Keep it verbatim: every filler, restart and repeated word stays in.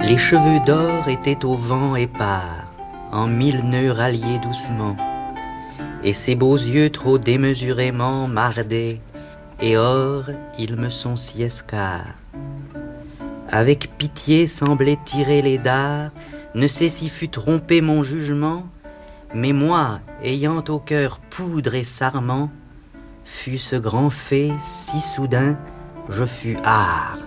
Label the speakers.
Speaker 1: Les cheveux d'or étaient au vent épars, en mille nœuds ralliés doucement, et ses beaux yeux trop démesurément mardés, et or, ils me sont si escarres. Avec pitié semblait tirer les dards, ne sais si fut trompé mon jugement, mais moi, ayant au cœur poudre et sarment, fut ce grand fait si soudain, je fus hard.